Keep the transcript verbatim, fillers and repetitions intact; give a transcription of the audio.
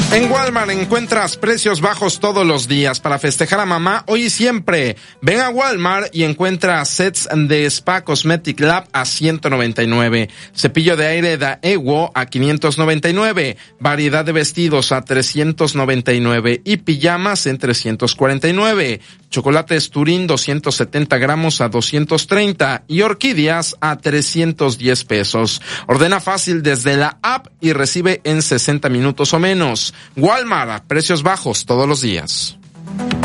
En Walmart encuentras precios bajos todos los días para festejar a mamá hoy y siempre. Ven a Walmart y encuentra sets de Spa Cosmetic Lab a ciento noventa y nueve, cepillo de aire Daewoo a quinientos noventa y nueve, variedad de vestidos a trescientos noventa y nueve y pijamas en trescientos cuarenta y nueve, chocolates Turín doscientos setenta gramos a doscientos treinta y orquídeas a trescientos diez pesos. Ordena fácil desde la app y recibe en sesenta minutos o menos. Walmart, precios bajos todos los días.